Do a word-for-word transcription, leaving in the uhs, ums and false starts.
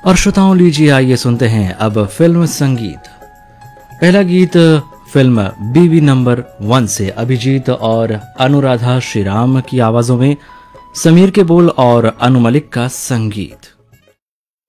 और श्रोताओं लीजिए आइए सुनते हैं अब फिल्म संगीत। पहला गीत फिल्म बीवी नंबर वन से अभिजीत और अनुराधा श्रीराम की आवाजों में, समीर के बोल और अनु मलिक का संगीत।